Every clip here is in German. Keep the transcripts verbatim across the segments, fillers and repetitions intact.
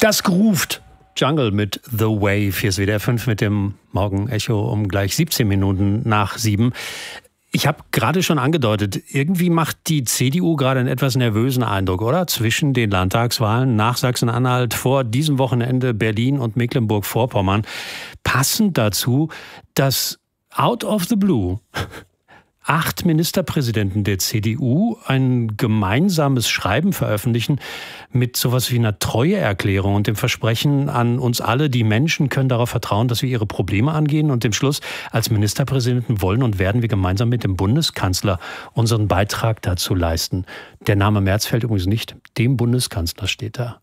Das Grooved. Jungle mit The Wave. Hier ist W D R fünf mit dem Morgen-Echo um gleich siebzehn Minuten nach sieben. Ich habe gerade schon angedeutet, irgendwie macht die C D U gerade einen etwas nervösen Eindruck, oder? Zwischen den Landtagswahlen nach Sachsen-Anhalt, vor diesem Wochenende Berlin und Mecklenburg-Vorpommern. Passend dazu, dass out of the blue acht Ministerpräsidenten der C D U ein gemeinsames Schreiben veröffentlichen mit sowas wie einer Treueerklärung und dem Versprechen an uns alle, die Menschen können darauf vertrauen, dass wir ihre Probleme angehen, und dem Schluss: als Ministerpräsidenten wollen und werden wir gemeinsam mit dem Bundeskanzler unseren Beitrag dazu leisten. Der Name Merz fällt übrigens nicht, dem Bundeskanzler steht da.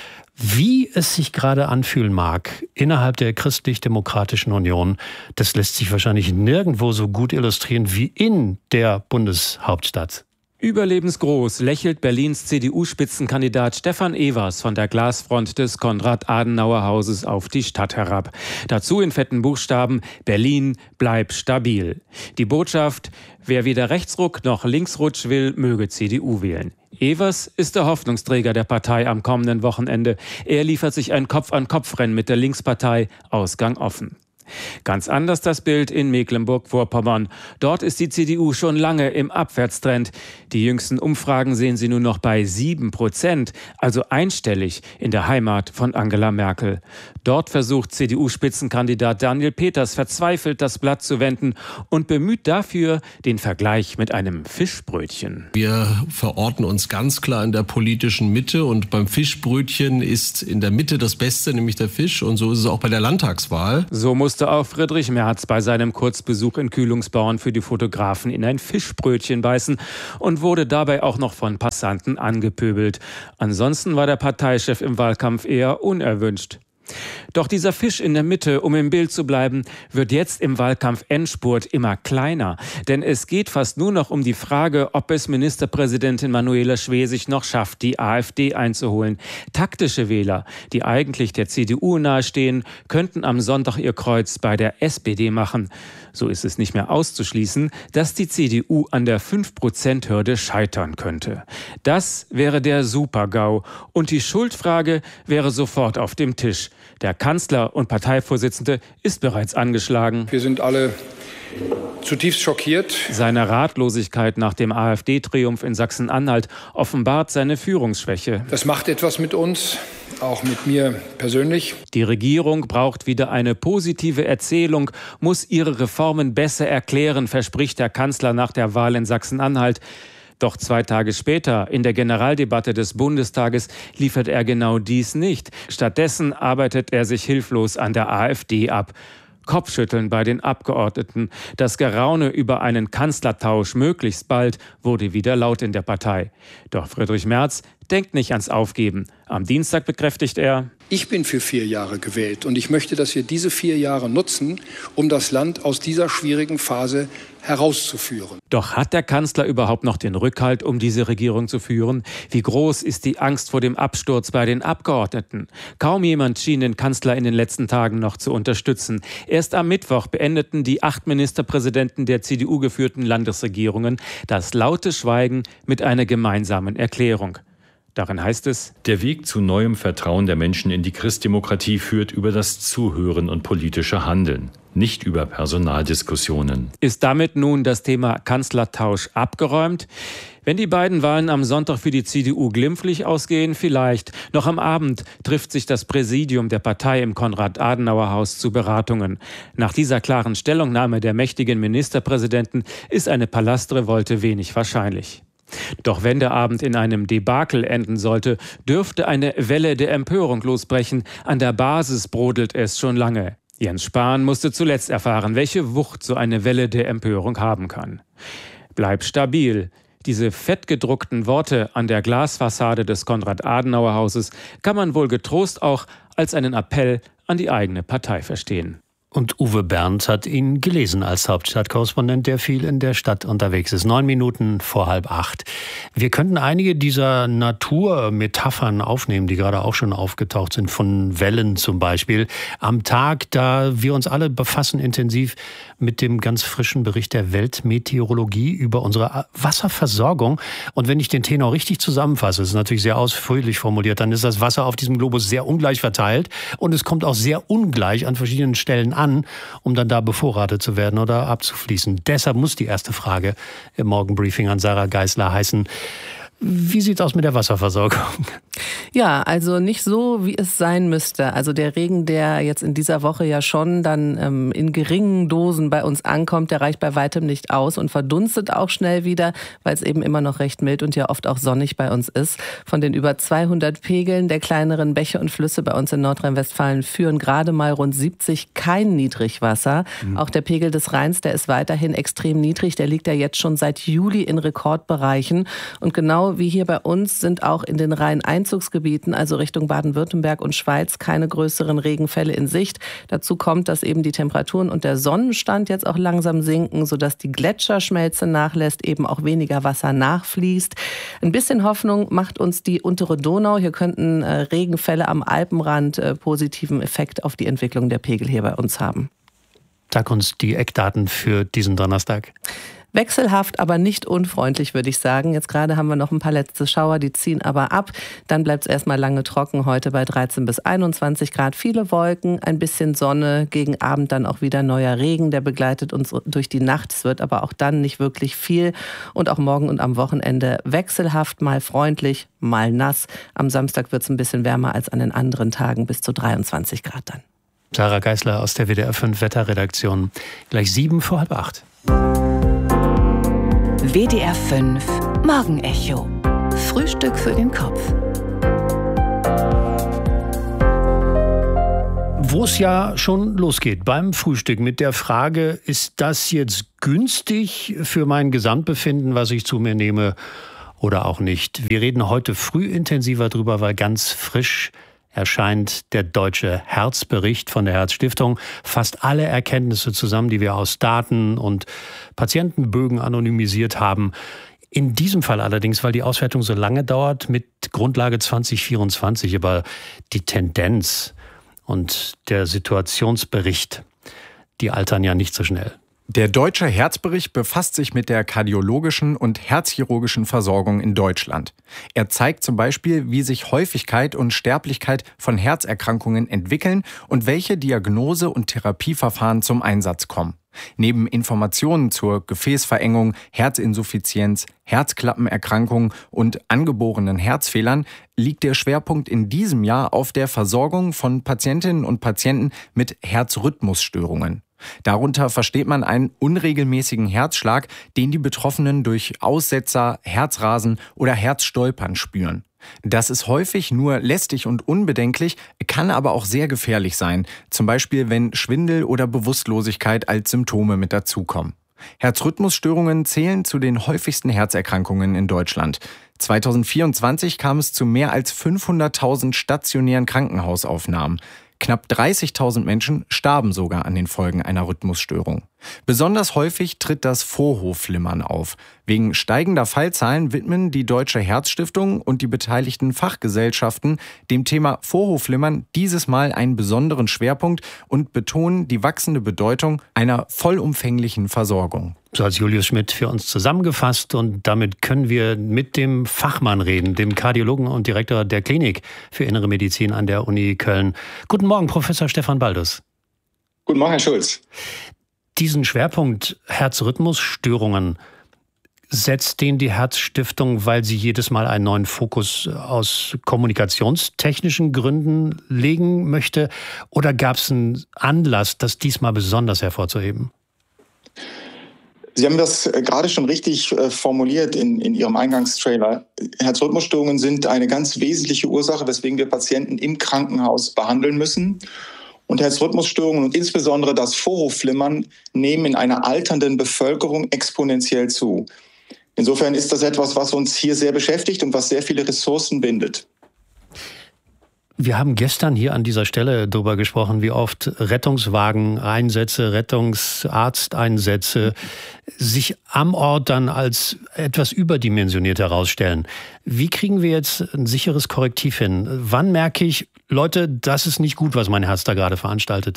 Wie es sich gerade anfühlen mag innerhalb der Christlich-Demokratischen Union, das lässt sich wahrscheinlich nirgendwo so gut illustrieren wie in der Bundeshauptstadt. Überlebensgroß lächelt Berlins C D U-Spitzenkandidat Stefan Evers von der Glasfront des Konrad-Adenauer-Hauses auf die Stadt herab. Dazu in fetten Buchstaben: Berlin, bleib stabil. Die Botschaft: wer weder Rechtsruck noch Linksrutsch will, möge C D U wählen. Evers ist der Hoffnungsträger der Partei am kommenden Wochenende. Er liefert sich ein Kopf-an-Kopf-Rennen mit der Linkspartei, Ausgang offen. Ganz anders das Bild in Mecklenburg-Vorpommern. Dort ist die C D U schon lange im Abwärtstrend. Die jüngsten Umfragen sehen sie nur noch bei sieben Prozent, also einstellig in der Heimat von Angela Merkel. Dort versucht C D U-Spitzenkandidat Daniel Peters verzweifelt, das Blatt zu wenden und bemüht dafür den Vergleich mit einem Fischbrötchen. Wir verorten uns ganz klar in der politischen Mitte, und beim Fischbrötchen ist in der Mitte das Beste, nämlich der Fisch, und so ist es auch bei der Landtagswahl. So muss musste auch Friedrich Merz bei seinem Kurzbesuch in Kühlungsborn für die Fotografen in ein Fischbrötchen beißen und wurde dabei auch noch von Passanten angepöbelt. Ansonsten war der Parteichef im Wahlkampf eher unerwünscht. Doch dieser Fisch in der Mitte, um im Bild zu bleiben, wird jetzt im Wahlkampf-Endspurt immer kleiner. Denn es geht fast nur noch um die Frage, ob es Ministerpräsidentin Manuela Schwesig noch schafft, die AfD einzuholen. Taktische Wähler, die eigentlich der C D U nahestehen, könnten am Sonntag ihr Kreuz bei der S P D machen. So ist es nicht mehr auszuschließen, dass die C D U an der fünf Prozent Hürde scheitern könnte. Das wäre der Super-GAU. Und die Schuldfrage wäre sofort auf dem Tisch. Der Kanzler und Parteivorsitzende ist bereits angeschlagen. Wir sind alle zutiefst schockiert. Seine Ratlosigkeit nach dem AfD-Triumph in Sachsen-Anhalt offenbart seine Führungsschwäche. Das macht etwas mit uns, auch mit mir persönlich. Die Regierung braucht wieder eine positive Erzählung, muss ihre Reformen besser erklären, verspricht der Kanzler nach der Wahl in Sachsen-Anhalt. Doch zwei Tage später, in der Generaldebatte des Bundestages, liefert er genau dies nicht. Stattdessen arbeitet er sich hilflos an der AfD ab. Kopfschütteln bei den Abgeordneten. Das Geraune über einen Kanzlertausch möglichst bald wurde wieder laut in der Partei. Doch Friedrich Merz denkt nicht ans Aufgeben. Am Dienstag bekräftigt er: Ich bin für vier Jahre gewählt und ich möchte, dass wir diese vier Jahre nutzen, um das Land aus dieser schwierigen Phase herauszuführen. Doch hat der Kanzler überhaupt noch den Rückhalt, um diese Regierung zu führen? Wie groß ist die Angst vor dem Absturz bei den Abgeordneten? Kaum jemand schien den Kanzler in den letzten Tagen noch zu unterstützen. Erst am Mittwoch beendeten die acht Ministerpräsidenten der C D U geführten Landesregierungen das laute Schweigen mit einer gemeinsamen Erklärung. Darin heißt es: Der Weg zu neuem Vertrauen der Menschen in die Christdemokratie führt über das Zuhören und politische Handeln, nicht über Personaldiskussionen. Ist damit nun das Thema Kanzlertausch abgeräumt? Wenn die beiden Wahlen am Sonntag für die C D U glimpflich ausgehen, vielleicht. Noch am Abend trifft sich das Präsidium der Partei im Konrad-Adenauer-Haus zu Beratungen. Nach dieser klaren Stellungnahme der mächtigen Ministerpräsidenten ist eine Palastrevolte wenig wahrscheinlich. Doch wenn der Abend in einem Debakel enden sollte, dürfte eine Welle der Empörung losbrechen. An der Basis brodelt es schon lange. Jens Spahn musste zuletzt erfahren, welche Wucht so eine Welle der Empörung haben kann. Bleib stabil. Diese fettgedruckten Worte an der Glasfassade des Konrad-Adenauer-Hauses kann man wohl getrost auch als einen Appell an die eigene Partei verstehen. Und Uwe Bernd hat ihn gelesen als Hauptstadtkorrespondent, der viel in der Stadt unterwegs ist. Neun Minuten vor halb acht. Wir könnten einige dieser Naturmetaphern aufnehmen, die gerade auch schon aufgetaucht sind, von Wellen zum Beispiel. Am Tag, da wir uns alle befassen intensiv mit dem ganz frischen Bericht der Weltmeteorologie über unsere Wasserversorgung. Und wenn ich den Tenor richtig zusammenfasse, ist natürlich sehr ausführlich formuliert, dann ist das Wasser auf diesem Globus sehr ungleich verteilt und es kommt auch sehr ungleich an verschiedenen Stellen an. An, um dann da bevorratet zu werden oder abzufließen. Deshalb muss die erste Frage im Morgenbriefing an Sarah Geisler heißen: Wie sieht es aus mit der Wasserversorgung? Ja, also nicht so, wie es sein müsste. Also der Regen, der jetzt in dieser Woche ja schon dann ähm, in geringen Dosen bei uns ankommt, der reicht bei weitem nicht aus und verdunstet auch schnell wieder, weil es eben immer noch recht mild und ja oft auch sonnig bei uns ist. Von den über zweihundert Pegeln der kleineren Bäche und Flüsse bei uns in Nordrhein-Westfalen führen gerade mal rund siebzig kein Niedrigwasser. Mhm. Auch der Pegel des Rheins, der ist weiterhin extrem niedrig. Der liegt ja jetzt schon seit Juli in Rekordbereichen. Und genau wie hier bei uns sind auch in den Rhein-Einzugsgebieten, also Richtung Baden-Württemberg und Schweiz, keine größeren Regenfälle in Sicht. Dazu kommt, dass eben die Temperaturen und der Sonnenstand jetzt auch langsam sinken, sodass die Gletscherschmelze nachlässt, eben auch weniger Wasser nachfließt. Ein bisschen Hoffnung macht uns die untere Donau. Hier könnten äh, Regenfälle am Alpenrand äh, positiven Effekt auf die Entwicklung der Pegel hier bei uns haben. Sag uns die Eckdaten für diesen Donnerstag. Wechselhaft, aber nicht unfreundlich, würde ich sagen. Jetzt gerade haben wir noch ein paar letzte Schauer, die ziehen aber ab. Dann bleibt es erstmal lange trocken, heute bei dreizehn bis einundzwanzig Grad. Viele Wolken, ein bisschen Sonne, gegen Abend dann auch wieder neuer Regen, der begleitet uns durch die Nacht. Es wird aber auch dann nicht wirklich viel. Und auch morgen und am Wochenende wechselhaft, mal freundlich, mal nass. Am Samstag wird es ein bisschen wärmer als an den anderen Tagen, bis zu dreiundzwanzig Grad dann. Sarah Geisler aus der W D R fünf Wetterredaktion. Gleich sieben vor halb acht. W D R fünf Morgenecho. Frühstück für den Kopf. Wo es ja schon losgeht beim Frühstück mit der Frage, ist das jetzt günstig für mein Gesamtbefinden, was ich zu mir nehme oder auch nicht? Wir reden heute früh intensiver drüber, weil ganz frisch erscheint der Deutsche Herzbericht von der Herzstiftung. Fasst alle Erkenntnisse zusammen, die wir aus Daten und Patientenbögen anonymisiert haben. In diesem Fall allerdings, weil die Auswertung so lange dauert, mit Grundlage zwanzig vierundzwanzig. Aber die Tendenz und der Situationsbericht, die altern ja nicht so schnell. Der Deutsche Herzbericht befasst sich mit der kardiologischen und herzchirurgischen Versorgung in Deutschland. Er zeigt zum Beispiel, wie sich Häufigkeit und Sterblichkeit von Herzerkrankungen entwickeln und welche Diagnose- und Therapieverfahren zum Einsatz kommen. Neben Informationen zur Gefäßverengung, Herzinsuffizienz, Herzklappenerkrankungen und angeborenen Herzfehlern liegt der Schwerpunkt in diesem Jahr auf der Versorgung von Patientinnen und Patienten mit Herzrhythmusstörungen. Darunter versteht man einen unregelmäßigen Herzschlag, den die Betroffenen durch Aussetzer, Herzrasen oder Herzstolpern spüren. Das ist häufig nur lästig und unbedenklich, kann aber auch sehr gefährlich sein, zum Beispiel wenn Schwindel oder Bewusstlosigkeit als Symptome mit dazukommen. Herzrhythmusstörungen zählen zu den häufigsten Herzerkrankungen in Deutschland. zwanzig vierundzwanzig kam es zu mehr als fünfhunderttausend stationären Krankenhausaufnahmen. Knapp dreißigtausend Menschen starben sogar an den Folgen einer Rhythmusstörung. Besonders häufig tritt das Vorhofflimmern auf. Wegen steigender Fallzahlen widmen die Deutsche Herzstiftung und die beteiligten Fachgesellschaften dem Thema Vorhofflimmern dieses Mal einen besonderen Schwerpunkt und betonen die wachsende Bedeutung einer vollumfänglichen Versorgung. So hat Julius Schmidt für uns zusammengefasst und damit können wir mit dem Fachmann reden, dem Kardiologen und Direktor der Klinik für Innere Medizin an der Uni Köln. Guten Morgen, Professor Stefan Baldus. Guten Morgen, Herr Schulz. Diesen Schwerpunkt Herzrhythmusstörungen, setzt den die Herzstiftung, weil sie jedes Mal einen neuen Fokus aus kommunikationstechnischen Gründen legen möchte? Oder gab es einen Anlass, das diesmal besonders hervorzuheben? Sie haben das gerade schon richtig formuliert in, in Ihrem Eingangstrailer. Herzrhythmusstörungen sind eine ganz wesentliche Ursache, weswegen wir Patienten im Krankenhaus behandeln müssen. Und Herzrhythmusstörungen und insbesondere das Vorhofflimmern nehmen in einer alternden Bevölkerung exponentiell zu. Insofern ist das etwas, was uns hier sehr beschäftigt und was sehr viele Ressourcen bindet. Wir haben gestern hier an dieser Stelle darüber gesprochen, wie oft Rettungswagen-Einsätze, Rettungsarzteinsätze sich am Ort dann als etwas überdimensioniert herausstellen. Wie kriegen wir jetzt ein sicheres Korrektiv hin? Wann merke ich, Leute, das ist nicht gut, was mein Herz da gerade veranstaltet?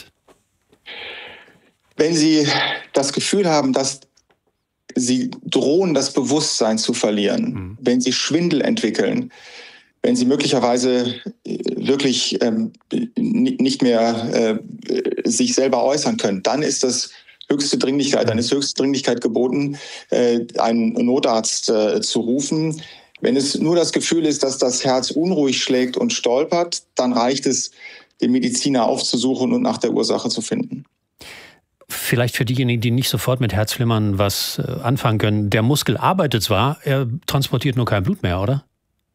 Wenn Sie das Gefühl haben, dass Sie drohen, das Bewusstsein zu verlieren, mhm. wenn Sie Schwindel entwickeln, wenn Sie möglicherweise wirklich ähm, nicht mehr äh, sich selber äußern können, dann ist das höchste Dringlichkeit, dann ist höchste Dringlichkeit geboten, äh, einen Notarzt äh, zu rufen. Wenn es nur das Gefühl ist, dass das Herz unruhig schlägt und stolpert, dann reicht es, den Mediziner aufzusuchen und nach der Ursache zu finden. Vielleicht für diejenigen, die nicht sofort mit Herzflimmern was äh, anfangen können. Der Muskel arbeitet zwar, er transportiert nur kein Blut mehr, oder?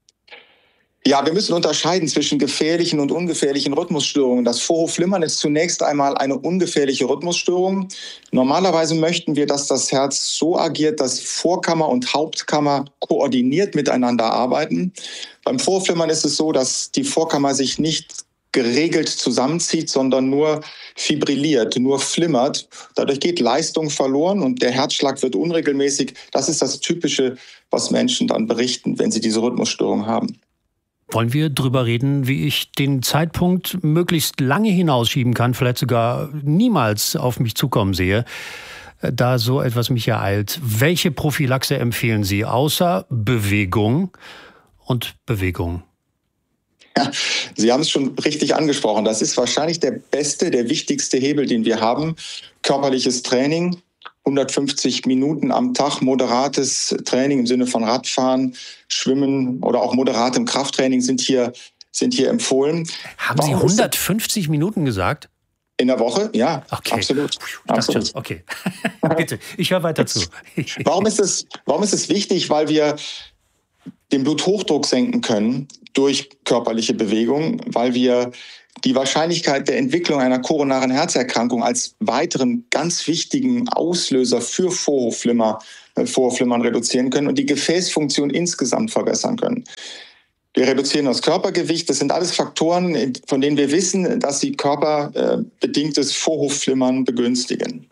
Ja, wir müssen unterscheiden zwischen gefährlichen und ungefährlichen Rhythmusstörungen. Das Vorhofflimmern ist zunächst einmal eine ungefährliche Rhythmusstörung. Normalerweise möchten wir, dass das Herz so agiert, dass Vorkammer und Hauptkammer koordiniert miteinander arbeiten. Beim Vorhofflimmern ist es so, dass die Vorkammer sich nicht geregelt zusammenzieht, sondern nur fibrilliert, nur flimmert. Dadurch geht Leistung verloren und der Herzschlag wird unregelmäßig. Das ist das Typische, was Menschen dann berichten, wenn sie diese Rhythmusstörung haben. Wollen wir drüber reden, wie ich den Zeitpunkt möglichst lange hinausschieben kann, vielleicht sogar niemals auf mich zukommen sehe, da so etwas mich ereilt? Welche Prophylaxe empfehlen Sie, außer Bewegung und Bewegung? Ja, Sie haben es schon richtig angesprochen. Das ist wahrscheinlich der beste, der wichtigste Hebel, den wir haben. Körperliches Training, hundertfünfzig Minuten am Tag, moderates Training im Sinne von Radfahren, Schwimmen oder auch moderatem Krafttraining sind hier, sind hier empfohlen. Haben Sie hundertfünfzig Minuten gesagt? In der Woche? Ja, okay. Absolut. absolut. Okay, bitte, ich höre weiter zu. Warum ist es, warum ist es wichtig? Weil wir den Bluthochdruck senken können durch körperliche Bewegung, weil wir die Wahrscheinlichkeit der Entwicklung einer koronaren Herzerkrankung als weiteren ganz wichtigen Auslöser für Vorhofflimmer, äh, Vorhofflimmern reduzieren können und die Gefäßfunktion insgesamt verbessern können. Wir reduzieren das Körpergewicht. Das sind alles Faktoren, von denen wir wissen, dass sie körperbedingtes Vorhofflimmern begünstigen.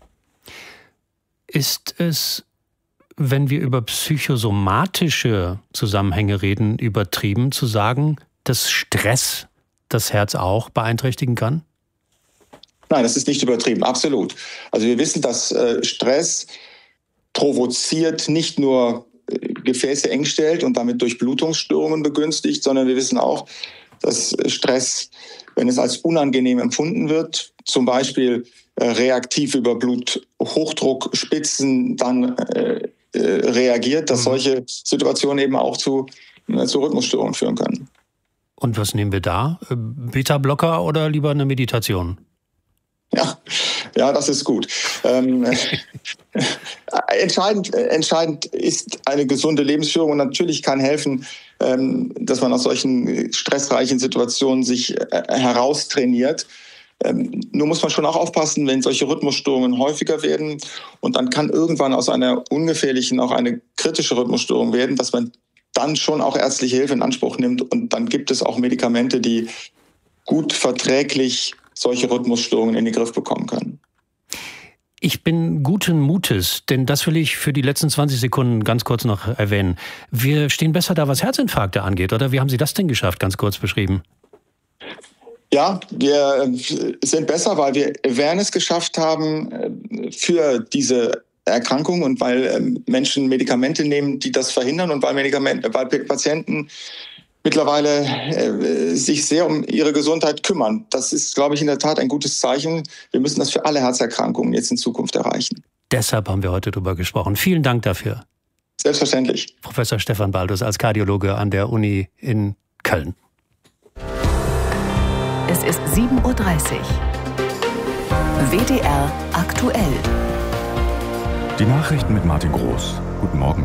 Ist es, wenn wir über psychosomatische Zusammenhänge reden, übertrieben zu sagen, dass Stress das Herz auch beeinträchtigen kann? Nein, das ist nicht übertrieben, absolut. Also wir wissen, dass äh, Stress provoziert, nicht nur äh, Gefäße eng stellt und damit Durchblutungsstörungen begünstigt, sondern wir wissen auch, dass Stress, wenn es als unangenehm empfunden wird, zum Beispiel äh, reaktiv über Bluthochdruckspitzen dann äh, äh, reagiert, dass solche Situationen eben auch zu, äh, zu Rhythmusstörungen führen können. Und was nehmen wir da? Beta-Blocker oder lieber eine Meditation? Ja, ja, das ist gut. Ähm, entscheidend, entscheidend ist eine gesunde Lebensführung und natürlich kann helfen, ähm, dass man aus solchen stressreichen Situationen sich äh, heraustrainiert. Ähm, nur muss man schon auch aufpassen, wenn solche Rhythmusstörungen häufiger werden und dann kann irgendwann aus einer ungefährlichen auch eine kritische Rhythmusstörung werden, dass man dann schon auch ärztliche Hilfe in Anspruch nimmt. Und dann gibt es auch Medikamente, die gut verträglich solche Rhythmusstörungen in den Griff bekommen können. Ich bin guten Mutes, denn das will ich für die letzten zwanzig Sekunden ganz kurz noch erwähnen. Wir stehen besser da, was Herzinfarkte angeht, oder? Wie haben Sie das denn geschafft, ganz kurz beschrieben? Ja, wir sind besser, weil wir Awareness geschafft haben für diese Erkrankung und weil ähm, Menschen Medikamente nehmen, die das verhindern und weil, Medikamente, weil Patienten mittlerweile äh, sich sehr um ihre Gesundheit kümmern. Das ist, glaube ich, in der Tat ein gutes Zeichen. Wir müssen das für alle Herzerkrankungen jetzt in Zukunft erreichen. Deshalb haben wir heute drüber gesprochen. Vielen Dank dafür. Selbstverständlich. Professor Stefan Baldus als Kardiologe an der Uni in Köln. Es ist sieben Uhr dreißig. W D R aktuell. Die Nachrichten mit Martin Groß. Guten Morgen.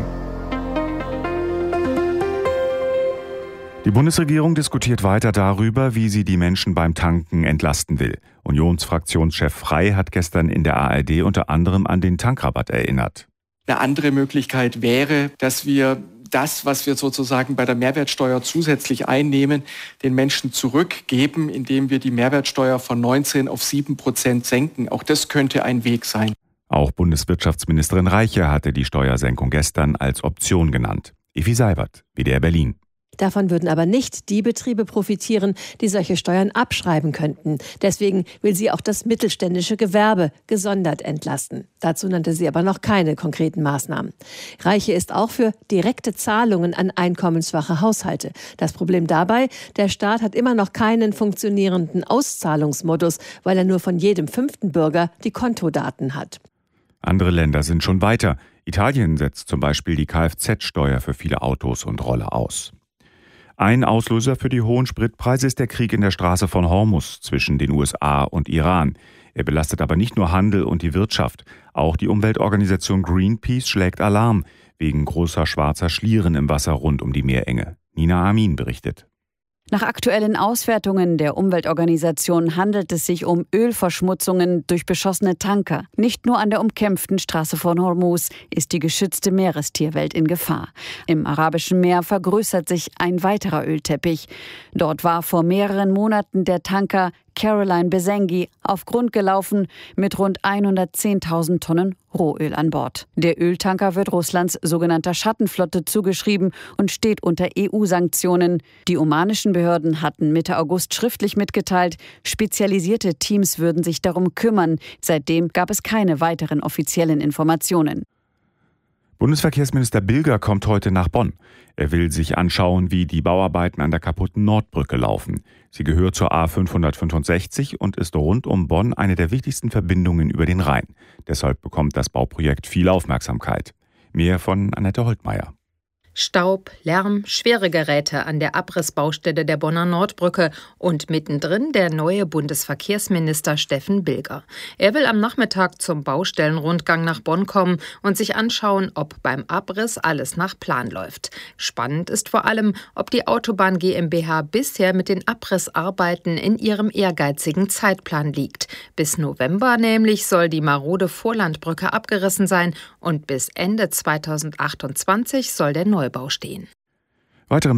Die Bundesregierung diskutiert weiter darüber, wie sie die Menschen beim Tanken entlasten will. Unionsfraktionschef Frey hat gestern in der A R D unter anderem an den Tankrabatt erinnert. Eine andere Möglichkeit wäre, dass wir das, was wir sozusagen bei der Mehrwertsteuer zusätzlich einnehmen, den Menschen zurückgeben, indem wir die Mehrwertsteuer von neunzehn auf sieben Prozent senken. Auch das könnte ein Weg sein. Auch Bundeswirtschaftsministerin Reiche hatte die Steuersenkung gestern als Option genannt. Effi Seibert, W D R Berlin. Davon würden aber nicht die Betriebe profitieren, die solche Steuern abschreiben könnten. Deswegen will sie auch das mittelständische Gewerbe gesondert entlasten. Dazu nannte sie aber noch keine konkreten Maßnahmen. Reiche ist auch für direkte Zahlungen an einkommensschwache Haushalte. Das Problem dabei, der Staat hat immer noch keinen funktionierenden Auszahlungsmodus, weil er nur von jedem fünften Bürger die Kontodaten hat. Andere Länder sind schon weiter. Italien setzt zum Beispiel die Kfz-Steuer für viele Autos und Roller aus. Ein Auslöser für die hohen Spritpreise ist der Krieg in der Straße von Hormuz zwischen den U S A und Iran. Er belastet aber nicht nur Handel und die Wirtschaft. Auch die Umweltorganisation Greenpeace schlägt Alarm wegen großer schwarzer Schlieren im Wasser rund um die Meerenge. Nina Amin berichtet. Nach aktuellen Auswertungen der Umweltorganisation handelt es sich um Ölverschmutzungen durch beschossene Tanker. Nicht nur an der umkämpften Straße von Hormuz ist die geschützte Meerestierwelt in Gefahr. Im Arabischen Meer vergrößert sich ein weiterer Ölteppich. Dort war vor mehreren Monaten der Tanker Caroline Besengi auf Grund gelaufen mit rund hundertzehntausend Tonnen Rohöl an Bord. Der Öltanker wird Russlands sogenannter Schattenflotte zugeschrieben und steht unter E U-Sanktionen. Die omanischen Behörden hatten Mitte August schriftlich mitgeteilt, spezialisierte Teams würden sich darum kümmern. Seitdem gab es keine weiteren offiziellen Informationen. Bundesverkehrsminister Bilger kommt heute nach Bonn. Er will sich anschauen, wie die Bauarbeiten an der kaputten Nordbrücke laufen. Sie gehört zur A fünfhundertfünfundsechzig und ist rund um Bonn eine der wichtigsten Verbindungen über den Rhein. Deshalb bekommt das Bauprojekt viel Aufmerksamkeit. Mehr von Annette Holtmeier. Staub, Lärm, schwere Geräte an der Abrissbaustelle der Bonner Nordbrücke und mittendrin der neue Bundesverkehrsminister Steffen Bilger. Er will am Nachmittag zum Baustellenrundgang nach Bonn kommen und sich anschauen, ob beim Abriss alles nach Plan läuft. Spannend ist vor allem, ob die Autobahn GmbH bisher mit den Abrissarbeiten in ihrem ehrgeizigen Zeitplan liegt. Bis November nämlich soll die marode Vorlandbrücke abgerissen sein und bis Ende zweitausendachtundzwanzig soll der Neubau stehen. Weitere